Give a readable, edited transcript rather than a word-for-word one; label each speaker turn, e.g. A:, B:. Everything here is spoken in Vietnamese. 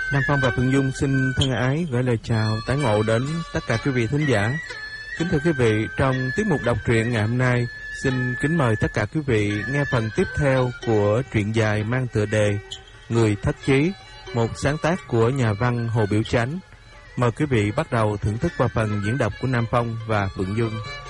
A: Nam Phong và Phượng Dung xin thân ái gửi lời chào tái ngộ đến tất cả quý vị thính giả. Kính thưa quý vị, trong tiết mục đọc truyện ngày hôm nay, xin kính mời tất cả quý vị nghe phần tiếp theo của truyện dài mang tựa đề Người Thất Chí, một sáng tác của nhà văn Hồ Biểu Chánh. Mời quý vị bắt đầu thưởng thức qua phần diễn đọc của Nam Phong và Phượng Dung.